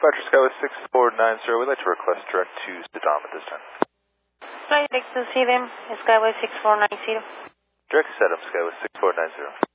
departure Skyway 6490. We'd like to request direct to Saddam at this time. Flight direct to Saddam, Skyway 6490. Direct to Saddam, Skyway 6490.